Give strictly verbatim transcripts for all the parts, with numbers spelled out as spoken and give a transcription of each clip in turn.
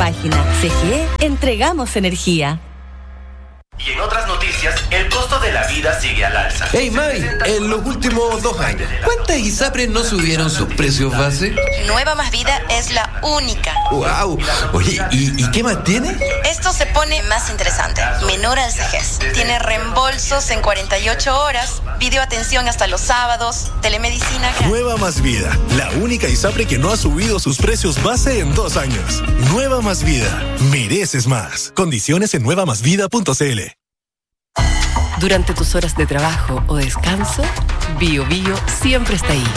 página. C G E, entregamos energía. Y en otras noticias, el costo de la vida sigue al alza. Hey, May, en los últimos dos años, ¿cuántas ISAPRES no subieron sus precios base? Nueva Más Vida es la única. ¡Wow! Oye, ¿y, ¿y qué más tiene? Esto se pone más interesante. Menor al vejez. Tiene reembolsos en cuarenta y ocho horas, videoatención hasta los sábados, telemedicina. Nueva Más Vida, la única ISAPRE que no ha subido sus precios base en dos años. Nueva Más Vida, mereces más. Condiciones en nueva más vida punto c l. Durante tus horas de trabajo o descanso, Bio Bio siempre está ahí.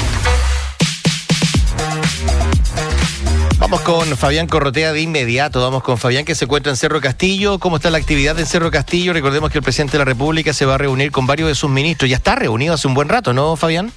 Vamos con Fabián Corrotea de inmediato. Vamos con Fabián, que se encuentra en Cerro Castillo. ¿Cómo está la actividad en Cerro Castillo? Recordemos que el presidente de la República se va a reunir con varios de sus ministros. Ya está reunido hace un buen rato, ¿no, Fabián?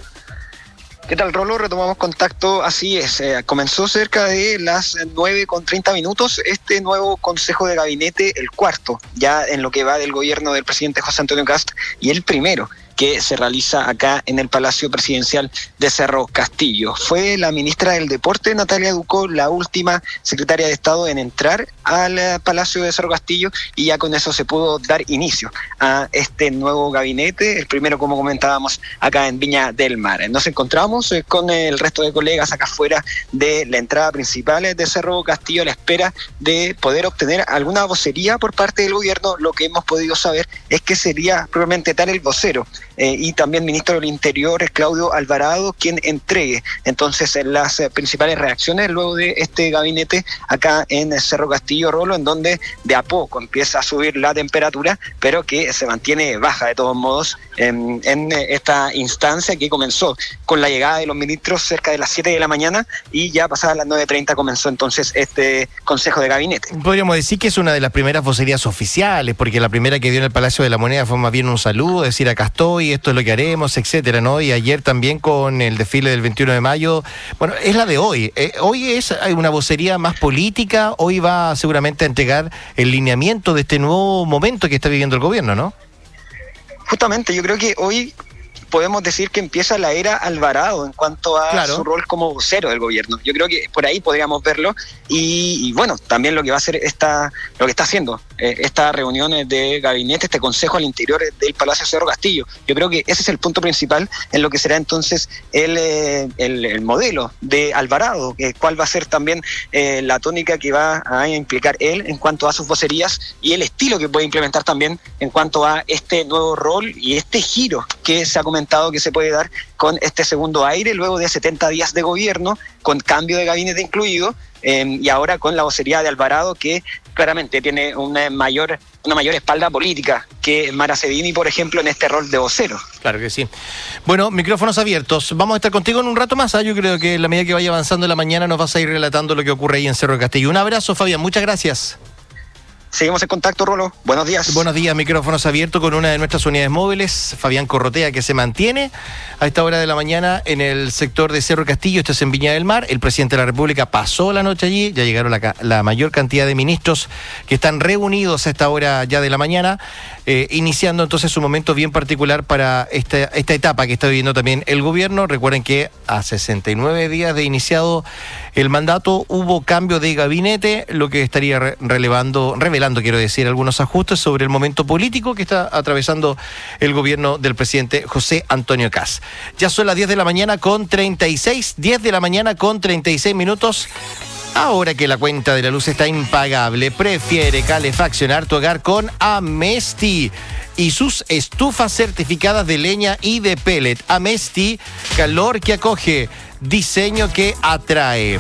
¿Qué tal, Rolo? Retomamos contacto, así es, eh, comenzó cerca de las nueve con treinta minutos este nuevo Consejo de Gabinete, el cuarto, ya en lo que va del gobierno del presidente José Antonio Kast, y el primero que se realiza acá en el Palacio Presidencial de Cerro Castillo. Fue la ministra del Deporte, Natalia Ducó, la última secretaria de Estado en entrar al Palacio de Cerro Castillo, y ya con eso se pudo dar inicio a este nuevo gabinete, el primero, como comentábamos, acá en Viña del Mar. Nos encontramos con el resto de colegas acá afuera de la entrada principal de Cerro Castillo a la espera de poder obtener alguna vocería por parte del gobierno. Lo que hemos podido saber es que sería probablemente tal el vocero Eh, y también ministro del Interior, Claudio Alvarado, quien entregue entonces las eh, principales reacciones luego de este gabinete acá en Cerro Castillo, Rolo, en donde de a poco empieza a subir la temperatura, pero que se mantiene baja de todos modos en, en esta instancia que comenzó con la llegada de los ministros cerca de las siete de la mañana, y ya pasadas las nueve treinta comenzó entonces este Consejo de Gabinete. Podríamos decir que es una de las primeras vocerías oficiales, porque la primera que dio en el Palacio de la Moneda fue más bien un saludo, decir acá estoy, esto es lo que haremos, etcétera, ¿no? Y ayer también con el desfile del veintiuno de mayo, bueno, es la de hoy. Eh, hoy es una vocería más política, hoy va seguramente a entregar el lineamiento de este nuevo momento que está viviendo el gobierno, ¿no? Justamente, yo creo que hoy podemos decir que empieza la era Alvarado en cuanto a claro. su rol como vocero del gobierno. Yo creo que por ahí podríamos verlo, y, y bueno, también lo que va a hacer esta, lo que está haciendo eh, estas reuniones de gabinete, este consejo al interior del Palacio Cerro Castillo. Yo creo que ese es el punto principal en lo que será entonces el, eh, el, el modelo de Alvarado, que cuál va a ser también eh, la tónica que va a implicar él en cuanto a sus vocerías, y el estilo que puede implementar también en cuanto a este nuevo rol y este giro que se ha comentado que se puede dar con este segundo aire luego de setenta días de gobierno, con cambio de gabinete incluido, eh, y ahora con la vocería de Alvarado, que claramente tiene una mayor una mayor espalda política que Mara Cedini, por ejemplo, en este rol de vocero. Claro que sí. Bueno, micrófonos abiertos. Vamos a estar contigo en un rato más. ¿eh? Yo creo que en la medida que vaya avanzando la mañana nos vas a ir relatando lo que ocurre ahí en Cerro Castillo. Un abrazo, Fabián. Muchas gracias. Seguimos en contacto, Rolo. Buenos días. Buenos días, micrófonos abiertos con una de nuestras unidades móviles, Fabián Corrotea, que se mantiene a esta hora de la mañana en el sector de Cerro Castillo. Esto es en Viña del Mar. El presidente de la República pasó la noche allí. Ya llegaron la, la mayor cantidad de ministros que están reunidos a esta hora ya de la mañana, eh, iniciando entonces un momento bien particular para esta, esta etapa que está viviendo también el gobierno. Recuerden que a sesenta y nueve días de iniciado el mandato hubo cambio de gabinete, lo que estaría re- relevando, revelando, quiero decir, algunos ajustes sobre el momento político que está atravesando el gobierno del presidente José Antonio Kast. Ya son las diez de la mañana con treinta y seis, diez de la mañana con treinta y seis minutos. Ahora que la cuenta de la luz está impagable, prefiere calefaccionar tu hogar con Amesti y sus estufas certificadas de leña y de pellet. Amesti, calor que acoge, diseño que atrae.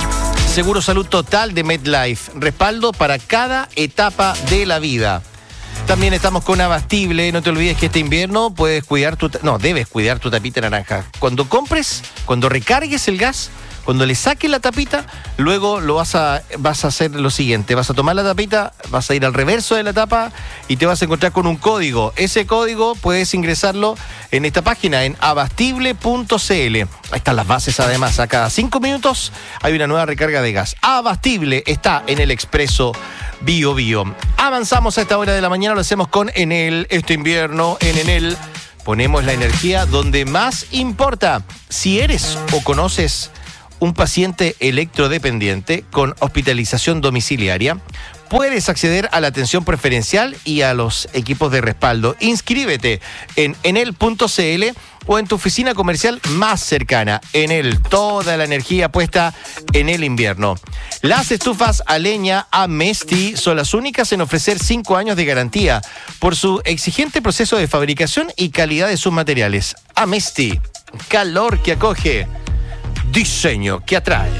Seguro Salud Total de MedLife, respaldo para cada etapa de la vida. También estamos con Abastible. No te olvides que este invierno puedes cuidar tu... No, debes cuidar tu tapita naranja. Cuando compres, cuando recargues el gas, cuando le saques la tapita, luego lo vas a, vas a hacer lo siguiente. Vas a tomar la tapita, vas a ir al reverso de la tapa y te vas a encontrar con un código. Ese código puedes ingresarlo en esta página, en abastible punto c l. Ahí están las bases, además. A cada cinco minutos hay una nueva recarga de gas. Abastible está en el Expreso Bio Bio. Avanzamos a esta hora de la mañana, lo hacemos con Enel. Este invierno en Enel ponemos la energía donde más importa. Si eres o conoces un paciente electrodependiente con hospitalización domiciliaria, puedes acceder a la atención preferencial y a los equipos de respaldo. Inscríbete en enel punto c l o en tu oficina comercial más cercana. Enel, toda la energía puesta en el invierno. Las estufas a leña Amesti son las únicas en ofrecer cinco años de garantía por su exigente proceso de fabricación y calidad de sus materiales. Amesti, calor que acoge, diseño que atrae.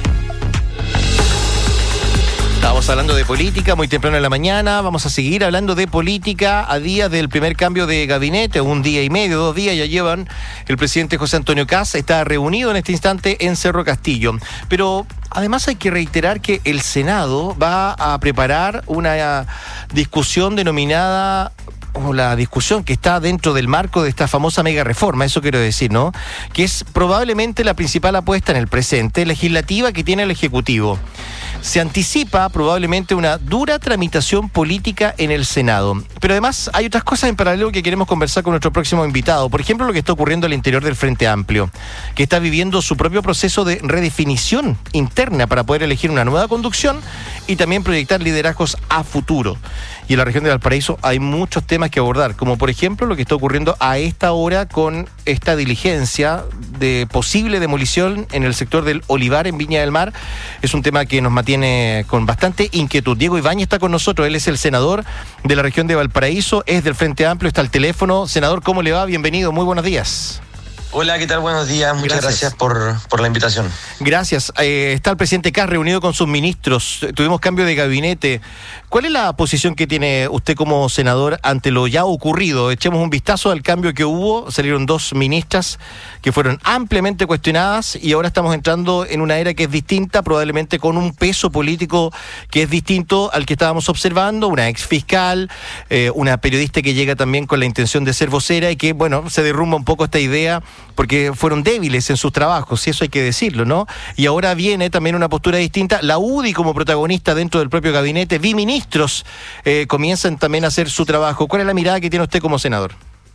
Estamos hablando de política muy temprano en la mañana. Vamos a seguir hablando de política a días del primer cambio de gabinete, un día y medio, dos días ya llevan. El presidente José Antonio Kast está reunido en este instante en Cerro Castillo. Pero además hay que reiterar que el Senado va a preparar una discusión denominada, o la discusión que está dentro del marco de esta famosa mega reforma, eso quiero decir, ¿no? Que es probablemente la principal apuesta en el presente legislativa que tiene el Ejecutivo. Se anticipa probablemente una dura tramitación política en el Senado. Pero además hay otras cosas en paralelo que queremos conversar con nuestro próximo invitado. Por ejemplo, lo que está ocurriendo al interior del Frente Amplio, que está viviendo su propio proceso de redefinición interna para poder elegir una nueva conducción y también proyectar liderazgos a futuro. Y en la región de Valparaíso hay muchos temas que abordar, como por ejemplo lo que está ocurriendo a esta hora con esta diligencia de posible demolición en el sector del Olivar en Viña del Mar. Es un tema que nos mantiene con bastante inquietud. Diego Ibáñez está con nosotros, él es el senador de la región de Valparaíso, es del Frente Amplio, está al teléfono. Senador, ¿cómo le va? Bienvenido, muy buenos días. Hola, ¿qué tal? Buenos días. Muchas gracias, gracias por, por la invitación. Gracias. Eh, está el presidente Kast reunido con sus ministros. Tuvimos cambio de gabinete. ¿Cuál es la posición que tiene usted como senador ante lo ya ocurrido? Echemos un vistazo al cambio que hubo. Salieron dos ministras que fueron ampliamente cuestionadas y ahora estamos entrando en una era que es distinta, probablemente con un peso político que es distinto al que estábamos observando. Una ex fiscal, eh, una periodista que llega también con la intención de ser vocera y que, bueno, se derrumba un poco esta idea porque fueron débiles en sus trabajos, y eso hay que decirlo, ¿no? Y ahora viene también una postura distinta. La U D I como protagonista dentro del propio gabinete, biministros eh, comienzan también a hacer su trabajo. ¿Cuál es la mirada que tiene usted como senador?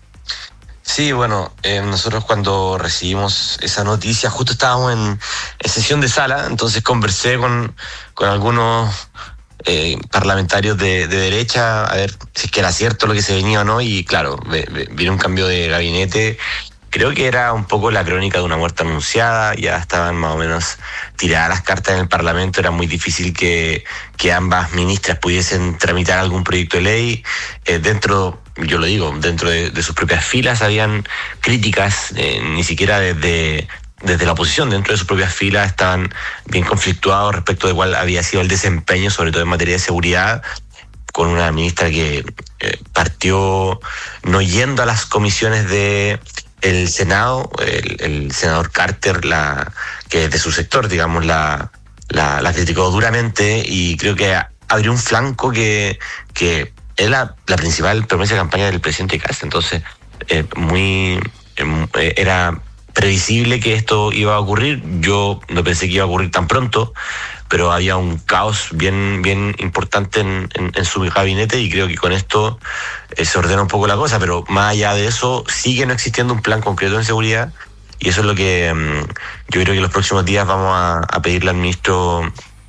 Sí, bueno, eh, nosotros cuando recibimos esa noticia, justo estábamos en, en sesión de sala, entonces conversé con, con algunos eh, parlamentarios de, de derecha, a ver si es que era cierto lo que se venía o no, y claro, viene un cambio de gabinete. Creo que era un poco la crónica de una muerte anunciada, ya estaban más o menos tiradas las cartas en el Parlamento, era muy difícil que, que ambas ministras pudiesen tramitar algún proyecto de ley. Eh, dentro, yo lo digo, dentro de, de sus propias filas habían críticas, eh, ni siquiera desde, desde la oposición, dentro de sus propias filas estaban bien conflictuados respecto de cuál había sido el desempeño, sobre todo en materia de seguridad, con una ministra que eh, partió no yendo a las comisiones de el Senado, el, el senador Carter, la que de su sector, digamos, la, la, la criticó duramente y creo que abrió un flanco que, que es la, la principal promesa de campaña del presidente Kast. Entonces, eh, muy eh, era previsible que esto iba a ocurrir. Yo no pensé que iba a ocurrir tan pronto, pero había un caos bien bien importante en, en, en su gabinete y creo que con esto eh, se ordena un poco la cosa, pero más allá de eso sigue no existiendo un plan concreto en seguridad y eso es lo que um, yo creo que en los próximos días vamos a, a pedirle al ministro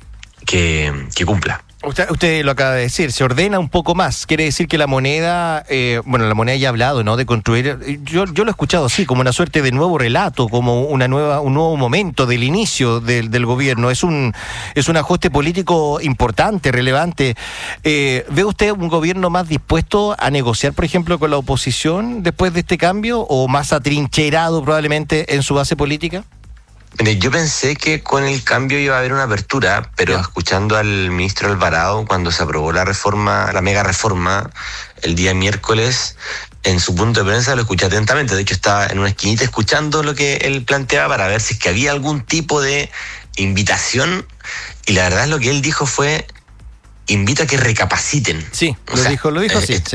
que, que cumpla. Usted, usted lo acaba de decir, se ordena un poco más. Quiere decir que la moneda, eh, bueno, la moneda ya ha hablado, ¿no? De construir, yo, yo lo he escuchado así, como una suerte de nuevo relato, como una nueva, un nuevo momento del inicio del, del gobierno. Es un, es un ajuste político importante, relevante. Eh, ¿Ve usted un gobierno más dispuesto a negociar, por ejemplo, con la oposición después de este cambio, o más atrincherado probablemente en su base política? Yo pensé que con el cambio iba a haber una apertura, pero yeah. escuchando al ministro Alvarado cuando se aprobó la reforma, la mega reforma, el día miércoles, en su punto de prensa lo escuché atentamente. De hecho, estaba en una esquinita escuchando lo que él planteaba para ver si es que había algún tipo de invitación. Y la verdad lo que él dijo fue, invita a que recapaciten. Sí, lo, sea, dijo, lo dijo así. Eh, sí. eh,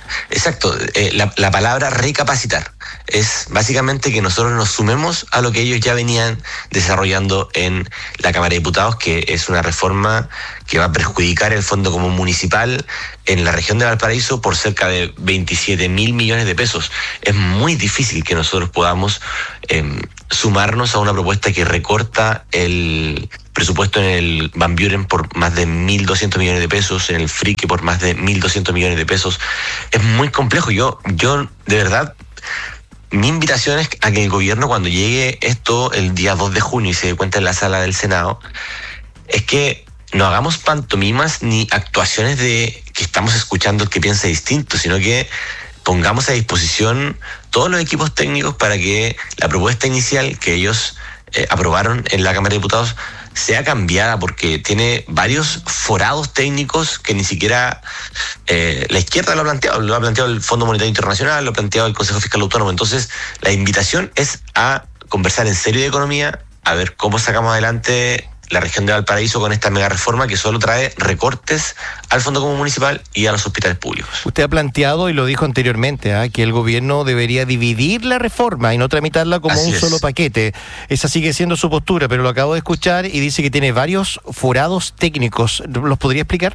Exacto, eh, la, la palabra recapacitar es básicamente que nosotros nos sumemos a lo que ellos ya venían desarrollando en la Cámara de Diputados, que es una reforma que va a perjudicar el Fondo Común Municipal en la región de Valparaíso por cerca de veintisiete mil millones de pesos. Es muy difícil que nosotros podamos eh, sumarnos a una propuesta que recorta el presupuesto en el Van Buren por más de mil doscientos millones de pesos, en el Frique por más de mil doscientos millones de pesos. Es muy complejo. Yo, yo de verdad, mi invitación es a que el gobierno, cuando llegue esto el día dos de junio y se dé cuenta en la sala del Senado, es que no hagamos pantomimas ni actuaciones de que estamos escuchando el que piensa distinto, sino que pongamos a disposición todos los equipos técnicos para que la propuesta inicial que ellos eh, aprobaron en la Cámara de Diputados sea cambiada, porque tiene varios forados técnicos que ni siquiera eh, la izquierda lo ha planteado, lo ha planteado el Fondo Monetario Internacional, lo ha planteado el Consejo Fiscal Autónomo. Entonces, la invitación es a conversar en serio de economía, a ver cómo sacamos adelante la región de Valparaíso con esta mega reforma que solo trae recortes al Fondo Común Municipal y a los hospitales públicos. Usted ha planteado, y lo dijo anteriormente, ¿eh? que el gobierno debería dividir la reforma y no tramitarla como Así un es. solo paquete. Esa sigue siendo su postura, pero lo acabo de escuchar y dice que tiene varios forados técnicos. ¿Los podría explicar?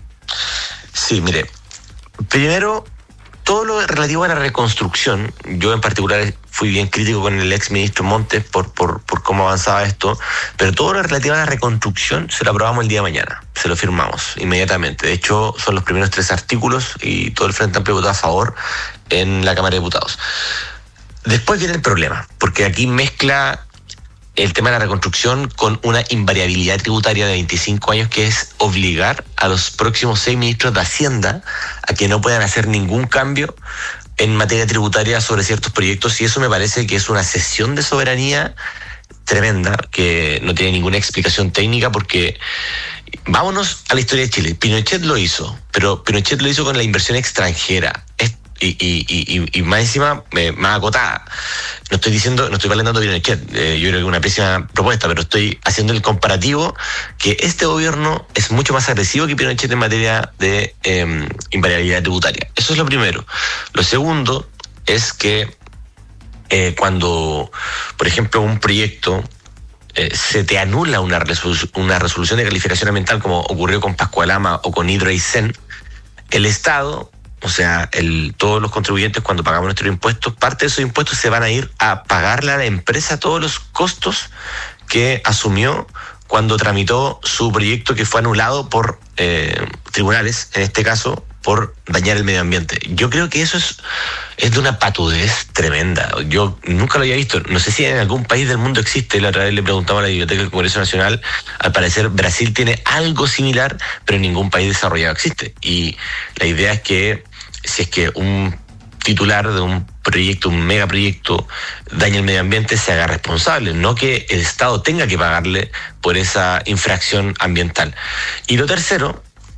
Sí, mire, primero, todo lo relativo a la reconstrucción, yo en particular fui bien crítico con el ex ministro Montes por, por, por cómo avanzaba esto, pero todo lo relativo a la reconstrucción se lo aprobamos el día de mañana, se lo firmamos inmediatamente. De hecho, son los primeros tres artículos y todo el Frente Amplio votó a favor en la Cámara de Diputados. Después viene el problema, porque aquí mezcla el tema de la reconstrucción con una invariabilidad tributaria de veinticinco años, que es obligar a los próximos seis ministros de Hacienda a que no puedan hacer ningún cambio en materia tributaria sobre ciertos proyectos, y eso me parece que es una cesión de soberanía tremenda, que no tiene ninguna explicación técnica, porque vámonos a la historia de Chile. Pinochet lo hizo, pero Pinochet lo hizo con la inversión extranjera. Es Y, y, y, y más encima, eh, más acotada. No estoy diciendo, no estoy valentando Pinochet, eh, yo creo que es una pésima propuesta, pero estoy haciendo el comparativo que este gobierno es mucho más agresivo que Pinochet en materia de eh, invariabilidad tributaria. Eso es lo primero. Lo segundo es que eh, cuando, por ejemplo, un proyecto eh, se te anula una, resolu- una resolución de calificación ambiental, como ocurrió con Pascualama o con Hidro Aysén, el Estado, o sea, el, todos los contribuyentes, cuando pagamos nuestros impuestos, parte de esos impuestos se van a ir a pagarle a la empresa todos los costos que asumió cuando tramitó su proyecto, que fue anulado por eh, tribunales, en este caso, por dañar el medio ambiente. Yo creo que eso es, es de una patudez tremenda. Yo nunca lo había visto. No sé si en algún país del mundo existe. La otra vez le preguntaba a la Biblioteca del Congreso Nacional. Al parecer Brasil tiene algo similar, pero en ningún país desarrollado existe. Y la idea es que si es que un titular de un proyecto, un megaproyecto, daña el medio ambiente, se haga responsable, no que el Estado tenga que pagarle por esa infracción ambiental. Y lo tercero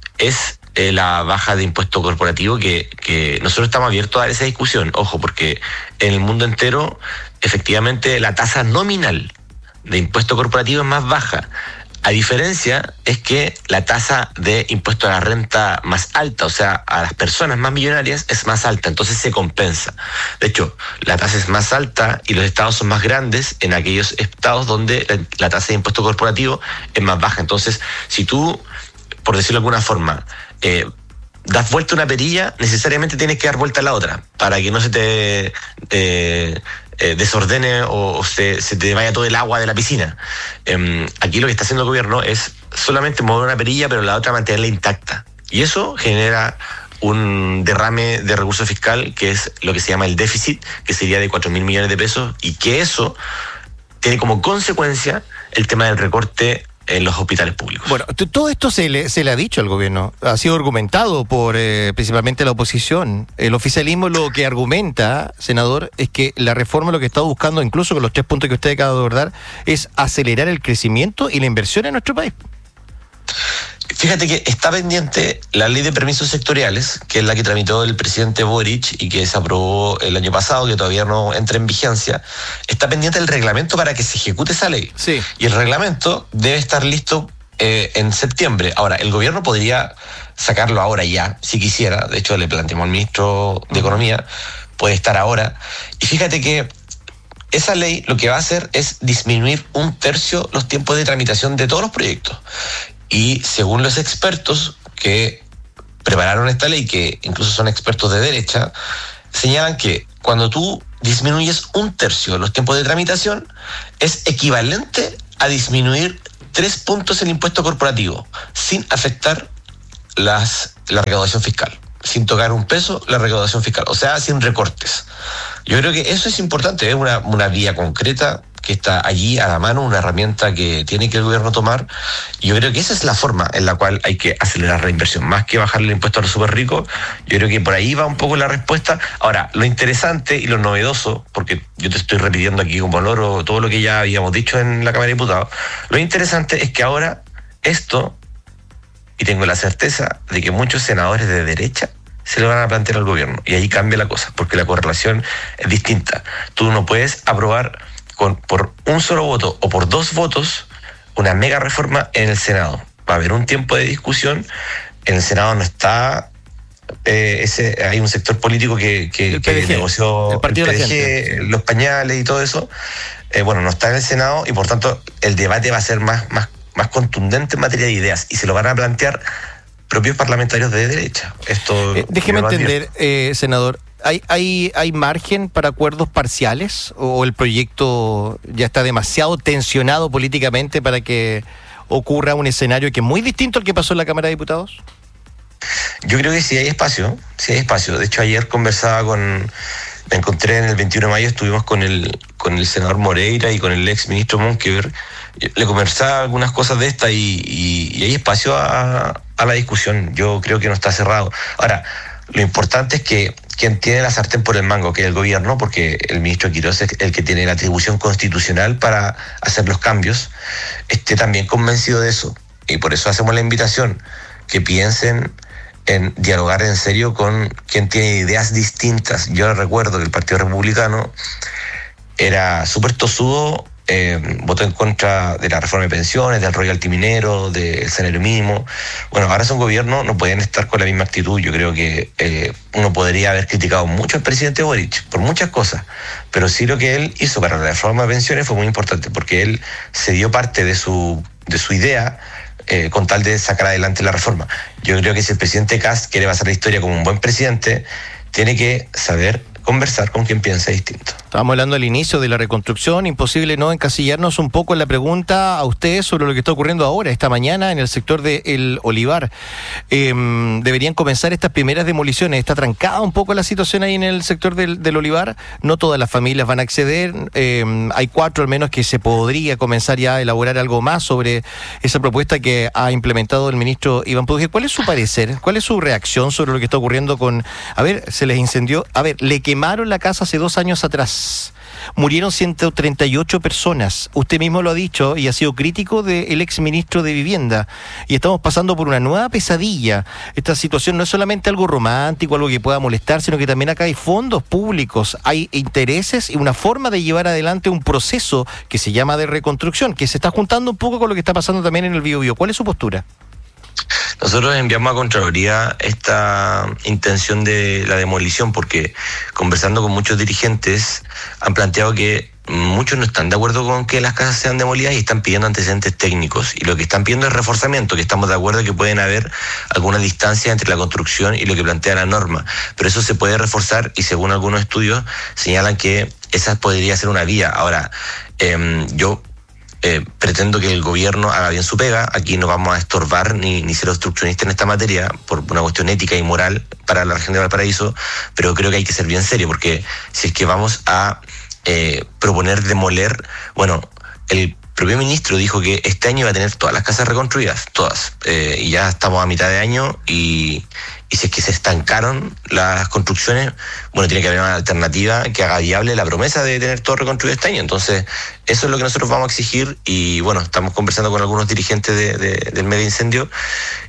es eh, la baja de impuesto corporativo, que, que nosotros estamos abiertos a dar esa discusión. Ojo, porque en el mundo entero, efectivamente, la tasa nominal de impuesto corporativo es más baja. A diferencia es que la tasa de impuesto a la renta más alta, o sea, a las personas más millonarias, es más alta, entonces se compensa. De hecho, la tasa es más alta y los estados son más grandes en aquellos estados donde la, la tasa de impuesto corporativo es más baja. Entonces, si tú, por decirlo de alguna forma, eh, das vuelta una perilla, necesariamente tienes que dar vuelta a la otra, para que no se te eh, eh, desordene o, o se, se te vaya todo el agua de la piscina. Eh, aquí lo que está haciendo el gobierno es solamente mover una perilla, pero la otra mantenerla intacta. Y eso genera un derrame de recursos fiscal, que es lo que se llama el déficit, que sería de cuatro mil millones de pesos, y que eso tiene como consecuencia el tema del recorte en los hospitales públicos. Bueno, t- todo esto se le, se le ha dicho al gobierno, ha sido argumentado por eh, principalmente la oposición. El oficialismo lo que argumenta, senador, es que la reforma lo que está buscando, incluso con los tres puntos que usted acaba de abordar, es acelerar el crecimiento y la inversión en nuestro país. Fíjate que está pendiente la ley de permisos sectoriales, que es la que tramitó el presidente Boric y que se aprobó el año pasado, que todavía no entra en vigencia. Está pendiente el reglamento para que se ejecute esa ley. Sí. Y el reglamento debe estar listo eh, en septiembre. Ahora, el gobierno podría sacarlo ahora ya, si quisiera. De hecho, le planteamos al ministro de Economía, puede estar ahora. Y fíjate que esa ley lo que va a hacer es disminuir un tercio los tiempos de tramitación de todos los proyectos. Y según los expertos que prepararon esta ley, que incluso son expertos de derecha, señalan que cuando tú disminuyes un tercio los tiempos de tramitación, es equivalente a disminuir tres puntos el impuesto corporativo, sin afectar las, la recaudación fiscal, sin tocar un peso la recaudación fiscal, o sea, sin recortes. Yo creo que eso es importante, es una, una vía concreta que está allí a la mano, una herramienta que tiene que el gobierno tomar. Y yo creo que esa es la forma en la cual hay que acelerar la inversión, más que bajarle el impuesto a los súper ricos. Yo creo que por ahí va un poco la respuesta. Ahora, lo interesante y lo novedoso, porque yo te estoy repitiendo aquí como loro todo lo que ya habíamos dicho en la Cámara de Diputados, lo interesante es que ahora esto, y tengo la certeza de que muchos senadores de derecha se le van a plantear al gobierno, y ahí cambia la cosa, porque la correlación es distinta. Tú no puedes aprobar con, por un solo voto o por dos votos una mega reforma en el Senado. Va a haber un tiempo de discusión. En el Senado no está eh, ese, hay un sector político que, que, que negoció el partido el P D G, los pañales y todo eso. Eh, bueno, no está en el Senado, y por tanto el debate va a ser más, más, más contundente en materia de ideas, y se lo van a plantear propios parlamentarios de derecha. Esto eh, déjeme entender, eh, senador, ¿hay, hay, ¿hay margen para acuerdos parciales o el proyecto ya está demasiado tensionado políticamente para que ocurra un escenario que es muy distinto al que pasó en la Cámara de Diputados? Yo creo que sí hay espacio, sí hay espacio. De hecho, ayer conversaba con... Me encontré en el veintiuno de mayo, estuvimos con el con el senador Moreira y con el ex ministro Monkever. Le conversaba algunas cosas de esta y, y, y hay espacio a, a la discusión. Yo creo que no está cerrado. Ahora, lo importante es que quien tiene la sartén por el mango, que es el gobierno, porque el ministro Quirós es el que tiene la atribución constitucional para hacer los cambios, esté también convencido de eso. Y por eso hacemos la invitación, que piensen en dialogar en serio con quien tiene ideas distintas. Yo recuerdo que el Partido Republicano era súper tosudo, eh, votó en contra de la reforma de pensiones, del royalty minero, del salario mínimo. Bueno, ahora son gobierno, no pueden estar con la misma actitud. Yo creo que eh, uno podría haber criticado mucho al presidente Boric por muchas cosas, pero sí lo que él hizo para la reforma de pensiones fue muy importante, porque él se dio parte de su, de su idea Eh, con tal de sacar adelante la reforma. Yo creo que si el presidente Kast quiere pasar la historia como un buen presidente, tiene que saber conversar con quien piensa distinto. Estábamos hablando al inicio de la reconstrucción, imposible no encasillarnos un poco en la pregunta a ustedes sobre lo que está ocurriendo ahora, esta mañana, en el sector del Olivar. Eh, deberían comenzar estas primeras demoliciones. Está trancada un poco la situación ahí en el sector del, del Olivar. No todas las familias van a acceder. Eh, hay cuatro al menos que se podría comenzar ya a elaborar algo más sobre esa propuesta que ha implementado el ministro Iván Puduje. ¿Cuál es su parecer? ¿Cuál es su reacción sobre lo que está ocurriendo con... A ver, se les incendió... A ver, le quemaron la casa hace dos años atrás. Murieron ciento treinta y ocho personas. Usted mismo lo ha dicho y ha sido crítico del ex ministro de Vivienda. Y estamos pasando por una nueva pesadilla. Esta situación no es solamente algo romántico, algo que pueda molestar, sino que también acá hay fondos públicos, hay intereses y una forma de llevar adelante un proceso que se llama de reconstrucción, que se está juntando un poco con lo que está pasando también en el Biobío. ¿Cuál es su postura? Nosotros enviamos a Contraloría esta intención de la demolición porque, conversando con muchos dirigentes, han planteado que muchos no están de acuerdo con que las casas sean demolidas y están pidiendo antecedentes técnicos. Y lo que están pidiendo es reforzamiento, que estamos de acuerdo que pueden haber alguna distancia entre la construcción y lo que plantea la norma. Pero eso se puede reforzar y, según algunos estudios, señalan que esa podría ser una vía. Ahora, eh, yo... Eh, pretendo que el gobierno haga bien su pega. Aquí no vamos a estorbar ni, ni ser obstruccionistas en esta materia por una cuestión ética y moral para la región de Valparaíso, pero creo que hay que ser bien serio, porque si es que vamos a eh, proponer demoler, bueno, el propio ministro dijo que este año iba a tener todas las casas reconstruidas, todas, eh, y ya estamos a mitad de año y, y si es que se estancaron las construcciones, bueno, tiene que haber una alternativa que haga viable la promesa de tener todo reconstruido este año. Entonces, eso es lo que nosotros vamos a exigir y, bueno, estamos conversando con algunos dirigentes de, de, del medio incendio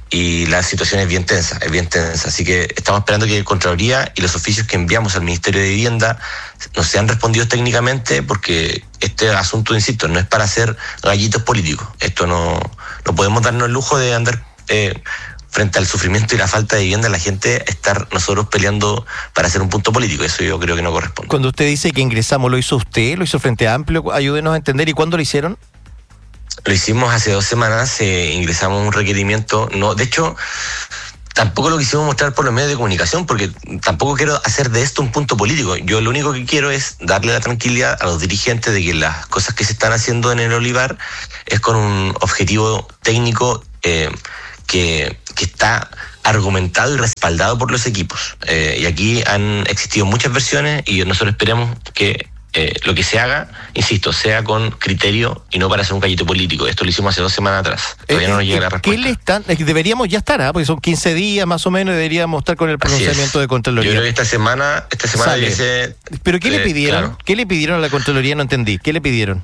y la situación es bien tensa, es bien tensa. Así que estamos esperando que Contraloría y los oficios que enviamos al Ministerio de Vivienda nos sean respondidos técnicamente, porque este asunto, insisto, no es para hacer gallitos políticos. Esto no, no podemos darnos el lujo de andar eh, frente al sufrimiento y la falta de vivienda de la gente, estar nosotros peleando para hacer un punto político. Eso yo creo que no corresponde. Cuando usted dice que ingresamos, ¿lo hizo usted? ¿Lo hizo Frente Amplio? Ayúdenos a entender. ¿Y cuándo lo hicieron? Lo hicimos hace dos semanas, eh, ingresamos un requerimiento. No, de hecho, tampoco lo quisimos mostrar por los medios de comunicación, porque tampoco quiero hacer de esto un punto político. Yo lo único que quiero es darle la tranquilidad a los dirigentes de que las cosas que se están haciendo en el Olivar es con un objetivo técnico eh, que, que está argumentado y respaldado por los equipos. Eh, y aquí han existido muchas versiones y nosotros esperamos que eh, lo que se haga, insisto, sea con criterio y no para hacer un gallito político. Esto lo hicimos hace dos semanas atrás. Todavía eh, no nos llega la respuesta. ¿Qué le están? Deberíamos ya estar, ¿eh? Porque son quince días más o menos, deberíamos estar con el pronunciamiento de Contraloría. Yo creo que esta semana, esta semana dice, ¿Pero qué eh, le pidieron? Claro. ¿Qué le pidieron a la Contraloría? No entendí. ¿Qué le pidieron?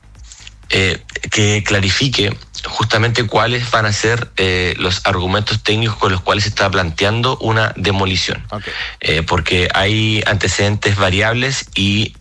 Eh, que clarifique justamente cuáles van a ser eh, los argumentos técnicos con los cuales se está planteando una demolición. Okay. Eh, porque hay antecedentes variables y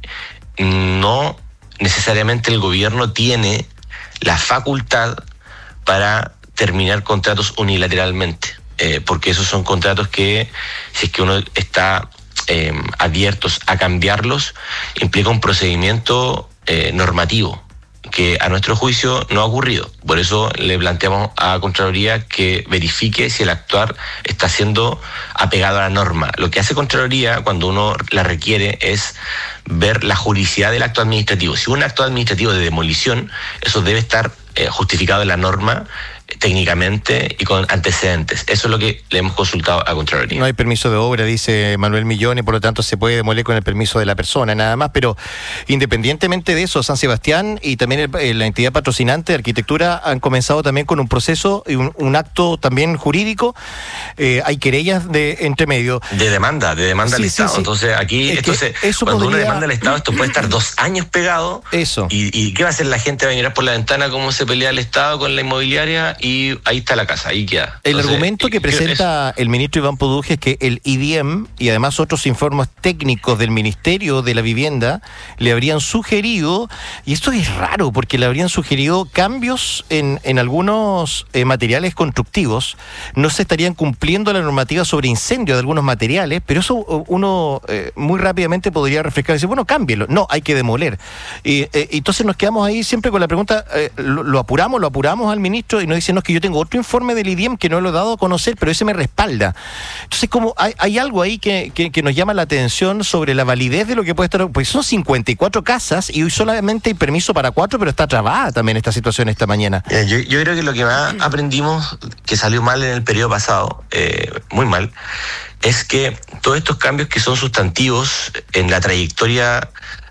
no necesariamente el gobierno tiene la facultad para terminar contratos unilateralmente. Eh, porque esos son contratos que, si es que uno está eh, abiertos a cambiarlos, implica un procedimiento eh, normativo, que a nuestro juicio no ha ocurrido. Por eso le planteamos a Contraloría que verifique si el actuar está siendo apegado a la norma. Lo que hace Contraloría cuando uno la requiere es ver la juridicidad del acto administrativo. Si un acto administrativo de demolición, eso debe estar eh, justificado en la norma, técnicamente y con antecedentes. Eso es lo que le hemos consultado a Contraloría. No hay permiso de obra, dice Manuel Millón, y por lo tanto se puede demoler con el permiso de la persona, nada más. Pero independientemente de eso, San Sebastián y también el, la entidad patrocinante de arquitectura han comenzado también con un proceso y un, un acto también jurídico. Eh, hay querellas de entre medio. De demanda, de demanda sí, al sí, Estado. Sí. Entonces aquí, entonces, cuando podría... uno demanda al Estado, esto puede estar dos años pegado. Eso. Y, ¿Y qué va a hacer la gente? Va a mirar por la ventana cómo se pelea el Estado con la inmobiliaria y ahí está la casa, ahí queda. El Entonces, argumento que presenta el ministro Iván Poduje es que el I D I E M y además otros informes técnicos del Ministerio de la Vivienda le habrían sugerido, y esto es raro porque le habrían sugerido cambios en, en algunos eh, materiales constructivos. No se estarían cumpliendo la normativa sobre incendio de algunos materiales, pero eso uno eh, muy rápidamente podría refrescar y decir, bueno, cámbielo. No, hay que demoler. Y eh, entonces nos quedamos ahí siempre con la pregunta, eh, lo, lo apuramos, lo apuramos al ministro y nos dicen, no, es que yo tengo otro informe del I D I E M que no lo he dado a conocer, pero ese me respalda. Entonces, como hay, hay algo ahí que, que, que nos llama la atención sobre la validez de lo que puede estar, pues son cincuenta y cuatro casas y hoy solamente hay permiso para cuatro, pero está trabada también esta situación esta mañana. Eh, yo, yo creo que lo que más aprendimos, que salió mal en el periodo pasado, eh, muy mal, es que todos estos cambios que son sustantivos en la trayectoria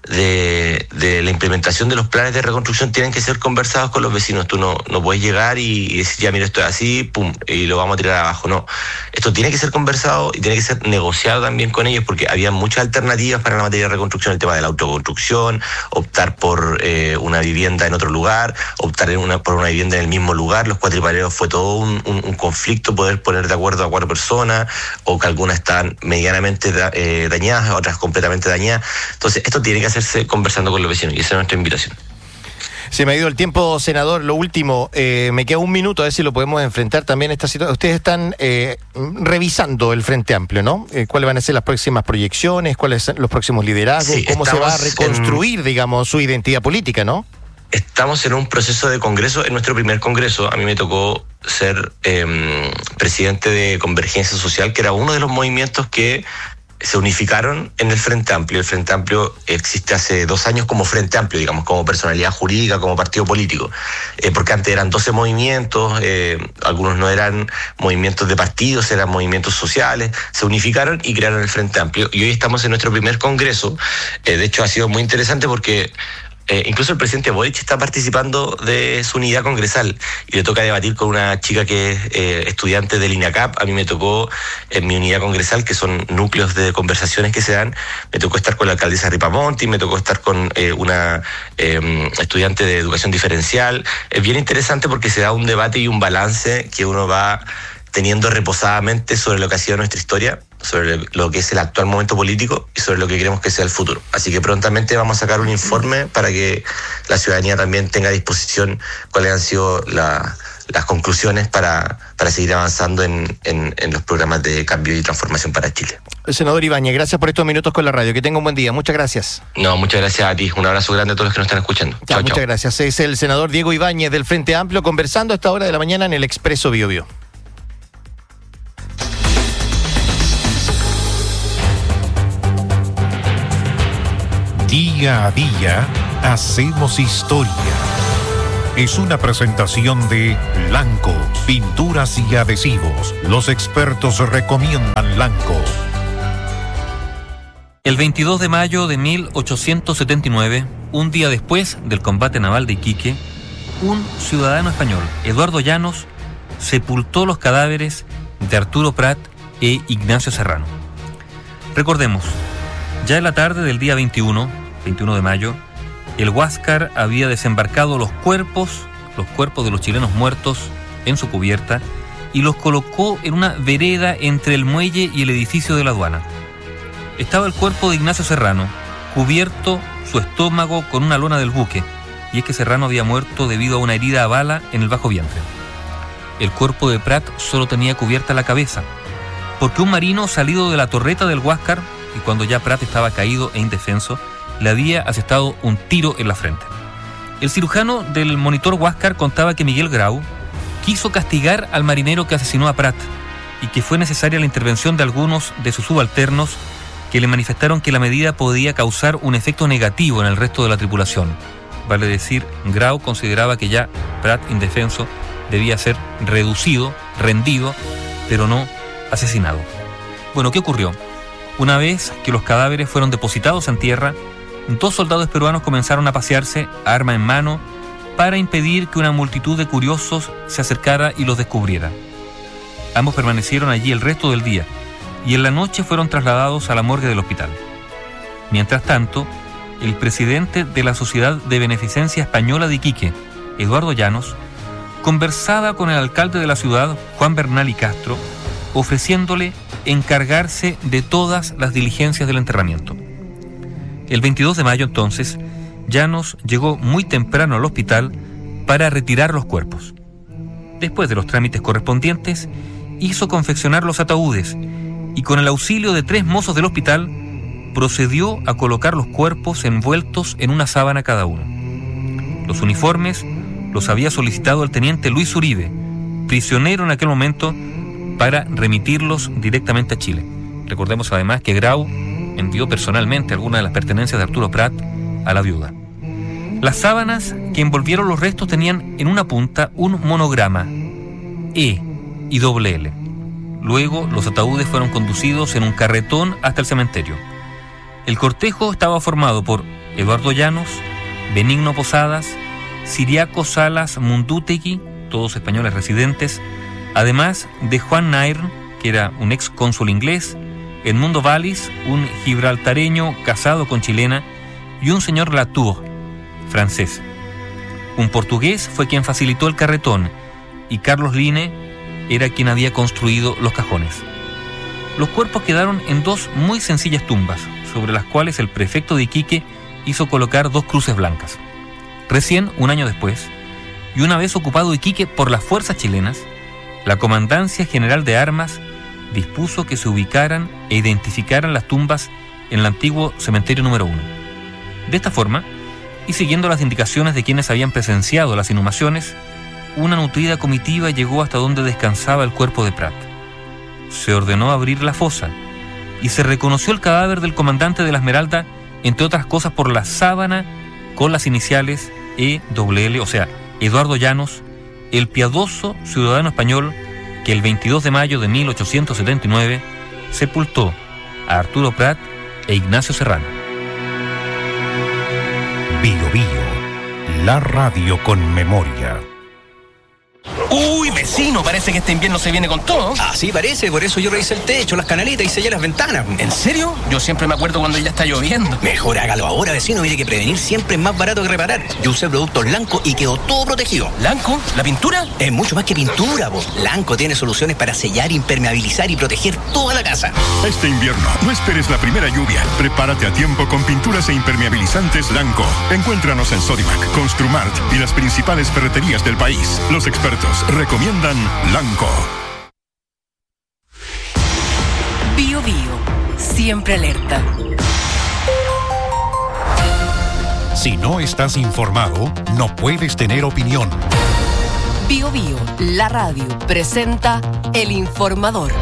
de, de la implementación de los planes de reconstrucción tienen que ser conversados con los vecinos. Tú no, no puedes llegar y, y decir, ya mira, esto es así, pum, y lo vamos a tirar abajo. No, esto tiene que ser conversado y tiene que ser negociado también con ellos, porque había muchas alternativas para la materia de reconstrucción, el tema de la autoconstrucción, optar por eh, una vivienda en otro lugar, optar en una, por una vivienda en el mismo lugar. Los cuatripareos fue todo un, un, un conflicto poder poner de acuerdo a cuatro personas, o que algunas están medianamente da, eh, dañadas, otras completamente dañadas. Entonces, esto tiene que hacerse conversando con los vecinos, y esa es nuestra invitación. Se me ha ido el tiempo, senador. Lo último, eh, me queda un minuto, a ver si lo podemos enfrentar también esta situación. Ustedes están eh, revisando el Frente Amplio, ¿no? Eh, ¿Cuáles van a ser las próximas proyecciones? ¿Cuáles son los próximos liderazgos? Sí, ¿cómo se va a reconstruir, en... digamos, su identidad política, no? Estamos en un proceso de congreso, en nuestro primer congreso. A mí me tocó ser eh, presidente de Convergencia Social, que era uno de los movimientos que se unificaron en el Frente Amplio. El Frente Amplio existe hace dos años como Frente Amplio, digamos, como personalidad jurídica, como partido político, eh, porque antes eran doce movimientos, eh, algunos no eran movimientos de partidos, eran movimientos sociales, se unificaron y crearon el Frente Amplio, y hoy estamos en nuestro primer congreso. Eh, de hecho ha sido muy interesante porque Eh, incluso el presidente Boric está participando de su unidad congresal y le toca debatir con una chica que es eh, estudiante del INACAP. A mí me tocó en mi unidad congresal, que son núcleos de conversaciones que se dan, me tocó estar con la alcaldesa Ripamonti, me tocó estar con eh, una eh, estudiante de educación diferencial. Es bien interesante porque se da un debate y un balance que uno va teniendo reposadamente sobre lo que ha sido nuestra historia, sobre lo que es el actual momento político y sobre lo que queremos que sea el futuro. Así que prontamente vamos a sacar un informe para que la ciudadanía también tenga a disposición cuáles han sido la, las conclusiones para, para seguir avanzando en, en, en los programas de cambio y transformación para Chile. Senador Ibáñez, gracias por estos minutos con la radio. Que tenga un buen día. Muchas gracias. No, muchas gracias a ti. Un abrazo grande a todos los que nos están escuchando. Ya, chau, muchas chau. gracias. Es el senador Diego Ibáñez del Frente Amplio conversando a esta hora de la mañana en el Expreso Bio Bio. Día a día hacemos historia. Es una presentación de Lanco, pinturas y adhesivos. Los expertos recomiendan Lanco. El veintidós de mayo de mil ochocientos setenta y nueve, un día después del combate naval de Iquique, un ciudadano español, Eduardo Llanos, sepultó los cadáveres de Arturo Prat e Ignacio Serrano. Recordemos, ya en la tarde del día veintiuno de mayo, el Huáscar había desembarcado los cuerpos, los cuerpos de los chilenos muertos en su cubierta y los colocó en una vereda entre el muelle y el edificio de la aduana. Estaba el cuerpo de Ignacio Serrano, cubierto su estómago con una lona del buque, y es que Serrano había muerto debido a una herida a bala en el bajo vientre. El cuerpo de Prat solo tenía cubierta la cabeza, porque un marino salido de la torreta del Huáscar, y cuando ya Prat estaba caído e indefenso, le había asestado un tiro en la frente. El cirujano del monitor Huáscar contaba que Miguel Grau quiso castigar al marinero que asesinó a Prat y que fue necesaria la intervención de algunos de sus subalternos que le manifestaron que la medida podía causar un efecto negativo en el resto de la tripulación. Vale decir, Grau consideraba que ya Prat, indefenso, debía ser reducido, rendido, pero no asesinado. Bueno, ¿qué ocurrió? Una vez que los cadáveres fueron depositados en tierra, dos soldados peruanos comenzaron a pasearse, arma en mano, para impedir que una multitud de curiosos se acercara y los descubriera. Ambos permanecieron allí el resto del día, y en la noche fueron trasladados a la morgue del hospital. Mientras tanto, el presidente de la Sociedad de Beneficencia Española de Iquique, Eduardo Llanos, conversaba con el alcalde de la ciudad, Juan Bernal y Castro, ofreciéndole encargarse de todas las diligencias del enterramiento. El veintidós de mayo, entonces, Llanos llegó muy temprano al hospital para retirar los cuerpos. Después de los trámites correspondientes, hizo confeccionar los ataúdes y con el auxilio de tres mozos del hospital, procedió a colocar los cuerpos envueltos en una sábana cada uno. Los uniformes los había solicitado el teniente Luis Uribe, prisionero en aquel momento, para remitirlos directamente a Chile. Recordemos además que Grau envió personalmente algunas de las pertenencias de Arturo Prat a la viuda. Las sábanas que envolvieron los restos tenían en una punta un monograma E y doble L. Luego los ataúdes fueron conducidos en un carretón hasta el cementerio. El cortejo estaba formado por Eduardo Llanos, Benigno Posadas, Ciriaco Salas Mundutegui, todos españoles residentes, además de Juan Nairn, que era un ex cónsul inglés, Edmundo Vallis, un gibraltareño casado con chilena, y un señor Latour, francés. Un portugués fue quien facilitó el carretón, y Carlos Line era quien había construido los cajones. Los cuerpos quedaron en dos muy sencillas tumbas, sobre las cuales el prefecto de Iquique hizo colocar dos cruces blancas. Recién, un año después, y una vez ocupado Iquique por las fuerzas chilenas, la Comandancia General de Armas dispuso que se ubicaran e identificaran las tumbas en el antiguo cementerio número uno. De esta forma, y siguiendo las indicaciones de quienes habían presenciado las inhumaciones, una nutrida comitiva llegó hasta donde descansaba el cuerpo de Prat. Se ordenó abrir la fosa y se reconoció el cadáver del comandante de la Esmeralda, entre otras cosas por la sábana con las iniciales E W L, o sea, Eduardo Llanos, el piadoso ciudadano español que el veintidós de mayo de mil ochocientos setenta y nueve sepultó a Arturo Prat e Ignacio Serrano. Bio Bio, la radio con memoria. Uy, vecino, parece que este invierno se viene con todo. Así parece, por eso yo revisé el techo, las canaletas y sellé las ventanas. ¿En serio? Yo siempre me acuerdo cuando ya está lloviendo. Mejor hágalo ahora, vecino. Mire que prevenir siempre es más barato que reparar. Yo usé productos Lanco y quedó todo protegido. ¿Lanco? ¿La pintura? Es mucho más que pintura, vos. Lanco tiene soluciones para sellar, impermeabilizar y proteger toda la casa. Este invierno, no esperes la primera lluvia. Prepárate a tiempo con pinturas e impermeabilizantes Lanco. Encuéntranos en Sodimac, Construmart y las principales ferreterías del país. Los expertos recomiendan Lanco. Bio Bio, siempre alerta. Si no estás informado, no puedes tener opinión. Bio Bio, la radio, presenta El Informador.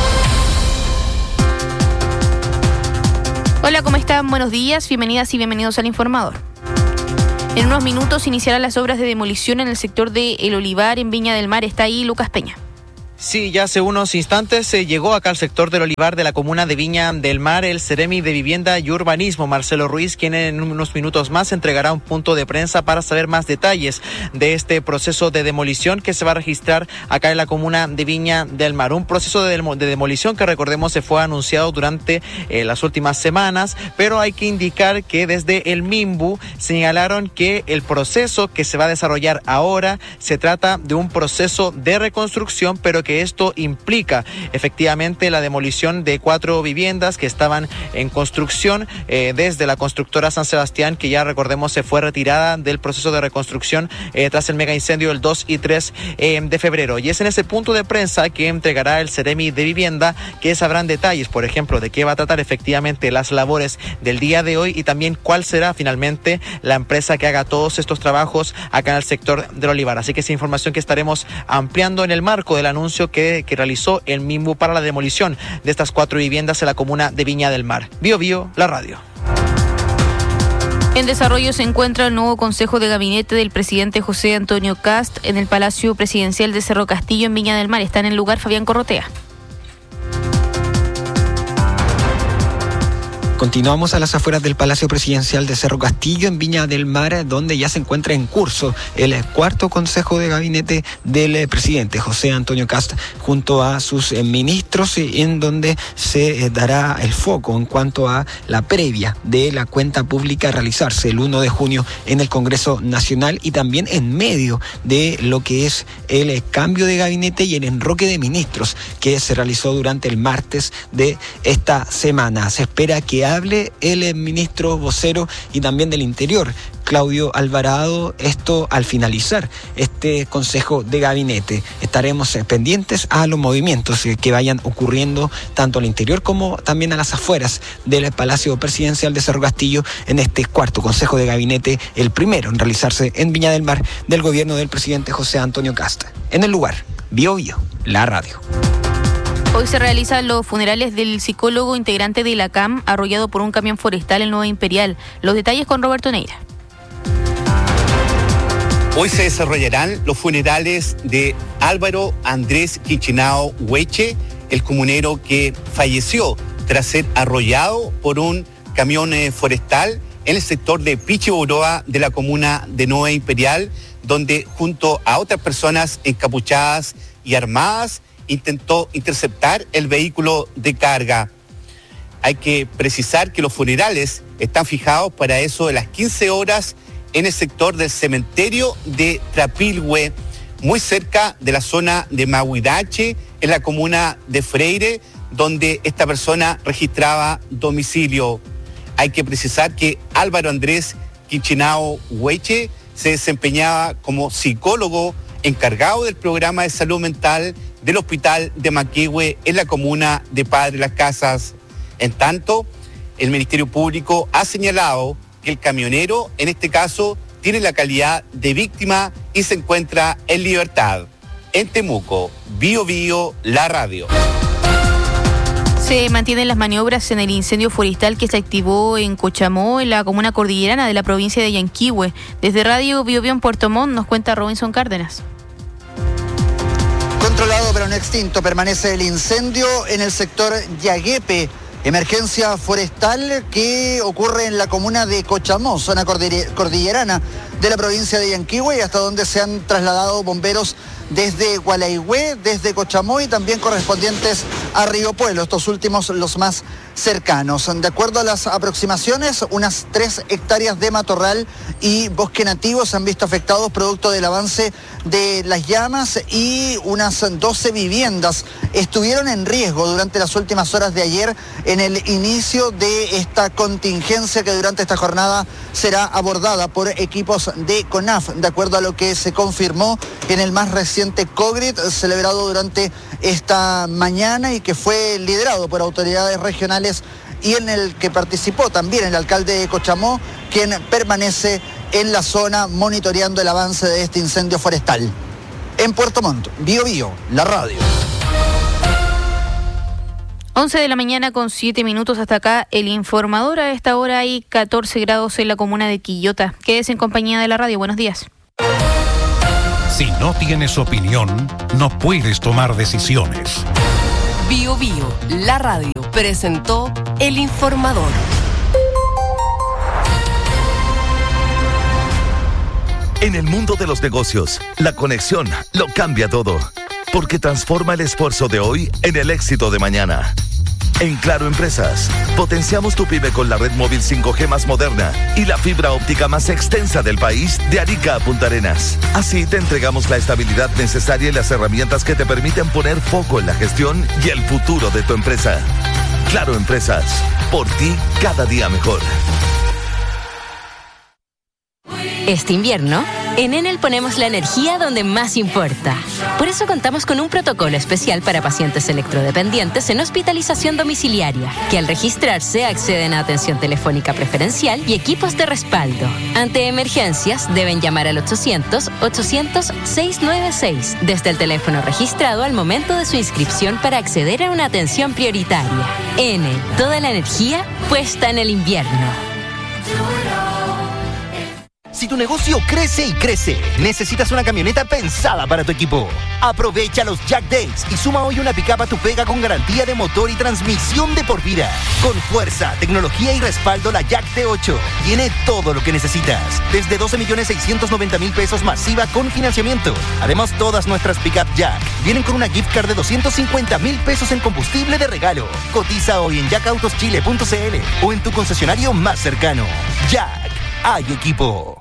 Hola, ¿cómo están? Buenos días, bienvenidas y bienvenidos al Informador. En unos minutos iniciarán las obras de demolición en el sector de El Olivar, en Viña del Mar. Está ahí Lucas Peña. Sí, ya hace unos instantes se llegó acá al sector del Olivar de la comuna de Viña del Mar el Seremi de Vivienda y Urbanismo, Marcelo Ruiz, quien en unos minutos más entregará un punto de prensa para saber más detalles de este proceso de demolición que se va a registrar acá en la comuna de Viña del Mar. Un proceso de, de demolición que, recordemos, se fue anunciado durante eh, las últimas semanas, pero hay que indicar que desde el MIMBU señalaron que el proceso que se va a desarrollar ahora se trata de un proceso de reconstrucción, pero que que esto implica efectivamente la demolición de cuatro viviendas que estaban en construcción eh, desde la constructora San Sebastián, que ya recordemos se fue retirada del proceso de reconstrucción eh, tras el mega incendio del dos y tres eh, de febrero. Y es en ese punto de prensa que entregará el Seremi de Vivienda que sabrán detalles, por ejemplo, de qué va a tratar efectivamente las labores del día de hoy y también cuál será finalmente la empresa que haga todos estos trabajos acá en el sector del Olivar. Así que esa información que estaremos ampliando en el marco del anuncio Que, que realizó el MIMBU para la demolición de estas cuatro viviendas en la comuna de Viña del Mar. Bio Bio, la radio. En desarrollo se encuentra el nuevo Consejo de Gabinete del presidente José Antonio Kast en el Palacio Presidencial de Cerro Castillo en Viña del Mar. Está en el lugar Fabián Corrotea. Continuamos a las afueras del Palacio Presidencial de Cerro Castillo en Viña del Mar, donde ya se encuentra en curso el cuarto Consejo de Gabinete del presidente José Antonio Kast junto a sus ministros, en donde se dará el foco en cuanto a la previa de la cuenta pública a realizarse el primero de junio en el Congreso Nacional y también en medio de lo que es el cambio de gabinete y el enroque de ministros que se realizó durante el martes de esta semana. Se espera que hable el ministro vocero y también del Interior, Claudio Alvarado, esto al finalizar este Consejo de Gabinete. Estaremos pendientes a los movimientos que vayan ocurriendo tanto al interior como también a las afueras del Palacio Presidencial de Cerro Castillo en este cuarto Consejo de Gabinete, el primero en realizarse en Viña del Mar del gobierno del presidente José Antonio Kast. En el lugar, Bio Bio, la radio. Hoy se realizan los funerales del psicólogo integrante de la C A M arrollado por un camión forestal en Nueva Imperial. Los detalles con Roberto Neira. Hoy se desarrollarán los funerales de Álvaro Andrés Quichinao Hueche, el comunero que falleció tras ser arrollado por un camión forestal en el sector de Pichiboroa de la comuna de Nueva Imperial, donde junto a otras personas encapuchadas y armadas intentó interceptar el vehículo de carga. Hay que precisar que los funerales están fijados para eso de las quince horas en el sector del cementerio de Trapilhue, muy cerca de la zona de Mahuidache, en la comuna de Freire, donde esta persona registraba domicilio. Hay que precisar que Álvaro Andrés Quichinao Hueche se desempeñaba como psicólogo encargado del programa de salud mental del Hospital de Manquehue en la comuna de Padre Las Casas. En tanto, el Ministerio Público ha señalado que el camionero, en este caso, tiene la calidad de víctima y se encuentra en libertad. En Temuco, Bio Bio, la radio. Se mantienen las maniobras en el incendio forestal que se activó en Cochamó, en la comuna cordillerana de la provincia de Yanquihue. Desde Radio Bio Bio en Puerto Montt nos cuenta Robinson Cárdenas. Controlado pero no extinto permanece el incendio en el sector Yaguepe. Emergencia forestal que ocurre en la comuna de Cochamó, zona cordillerana de la provincia de Yanquihue, y hasta donde se han trasladado bomberos desde Gualeguay, desde Cochamoy, también correspondientes a Río Pueblo, estos últimos los más cercanos. De acuerdo a las aproximaciones, unas tres hectáreas de matorral y bosque nativo se han visto afectados producto del avance de las llamas y unas doce viviendas estuvieron en riesgo durante las últimas horas de ayer en el inicio de esta contingencia que durante esta jornada será abordada por equipos de CONAF, de acuerdo a lo que se confirmó en el más reciente COGRIT celebrado durante esta mañana y que fue liderado por autoridades regionales y en el que participó también el alcalde de Cochamó, quien permanece en la zona monitoreando el avance de este incendio forestal. En Puerto Montt, Bio Bio, la radio. once de la mañana con siete minutos hasta acá el informador. A esta hora hay catorce grados en la comuna de Quillota. Quédese en compañía de la radio. Buenos días. Si no tienes opinión, no puedes tomar decisiones. Bio Bio, la radio, presentó El Informador. En el mundo de los negocios, la conexión lo cambia todo, porque transforma el esfuerzo de hoy en el éxito de mañana. En Claro Empresas, potenciamos tu pyme con la red móvil cinco G más moderna y la fibra óptica más extensa del país de Arica a Punta Arenas. Así te entregamos la estabilidad necesaria y las herramientas que te permiten poner foco en la gestión y el futuro de tu empresa. Claro Empresas, por ti cada día mejor. Este invierno, en Enel ponemos la energía donde más importa. Por eso contamos con un protocolo especial para pacientes electrodependientes en hospitalización domiciliaria, que al registrarse acceden a atención telefónica preferencial y equipos de respaldo. Ante emergencias, deben llamar al ochocientos, ochocientos, seiscientos noventa y seis desde el teléfono registrado al momento de su inscripción para acceder a una atención prioritaria. Enel, toda la energía puesta en el invierno. Si tu negocio crece y crece, necesitas una camioneta pensada para tu equipo. Aprovecha los Jack Days y suma hoy una pick-up a tu pega con garantía de motor y transmisión de por vida. Con fuerza, tecnología y respaldo, la Jack T ocho tiene todo lo que necesitas. Desde doce millones seiscientos noventa mil pesos masiva con financiamiento. Además, todas nuestras pick-up Jack vienen con una gift card de doscientos cincuenta mil pesos en combustible de regalo. Cotiza hoy en jack autos chile punto c l o en tu concesionario más cercano. Jack, hay equipo.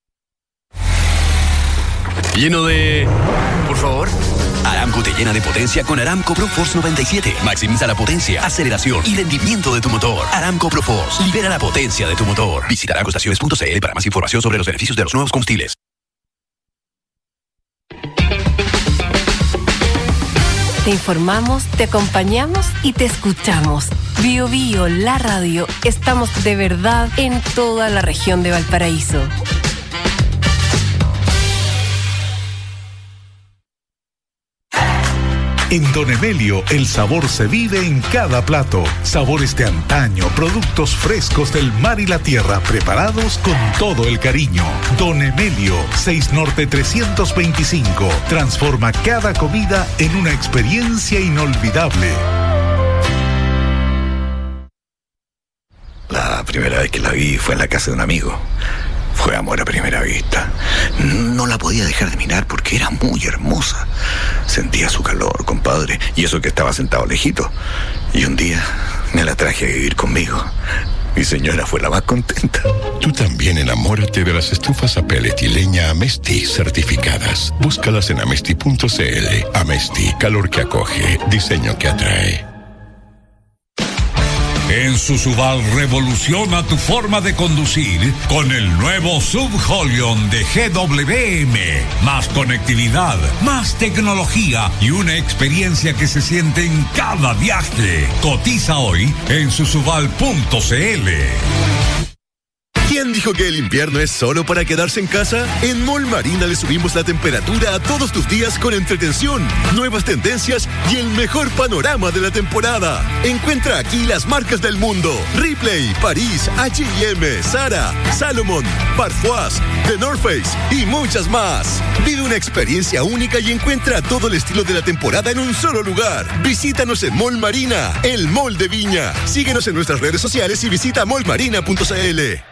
Lleno de... Por favor. Aramco te llena de potencia con Aramco ProForce noventa y siete. Maximiza la potencia, aceleración y rendimiento de tu motor. Aramco ProForce. Libera la potencia de tu motor. Visita aramco estaciones punto c l para más información sobre los beneficios de los nuevos combustibles. Te informamos, te acompañamos y te escuchamos. Bio Bio, la radio. Estamos de verdad en toda la región de Valparaíso. En Don Emelio, el sabor se vive en cada plato. Sabores de antaño, productos frescos del mar y la tierra, preparados con todo el cariño. Don Emelio, seis Norte trescientos veinticinco. Transforma cada comida en una experiencia inolvidable. La primera vez que la vi fue en la casa de un amigo. Fue amor a primera vista. No la podía dejar de mirar porque era muy hermosa. Sentía su calor, compadre, y eso que estaba sentado lejito. Y un día me la traje a vivir conmigo. Mi señora fue la más contenta. Tú también enamórate de las estufas a pellet y leña Amesti certificadas. Búscalas en amesti punto c l. Amesti, calor que acoge, diseño que atrae. En Susubal revoluciona tu forma de conducir con el nuevo Sub Holion de G W M. Más conectividad, más tecnología y una experiencia que se siente en cada viaje. Cotiza hoy en susubal punto c l. ¿Quién dijo que el invierno es solo para quedarse en casa? En Mall Marina le subimos la temperatura a todos tus días con entretención, nuevas tendencias y el mejor panorama de la temporada. Encuentra aquí las marcas del mundo: Ripley, París, H y M, Zara, Salomon, Parfois, The North Face y muchas más. Vive una experiencia única y encuentra todo el estilo de la temporada en un solo lugar. Visítanos en Mall Marina, el mall de Viña. Síguenos en nuestras redes sociales y visita mall marina punto c l.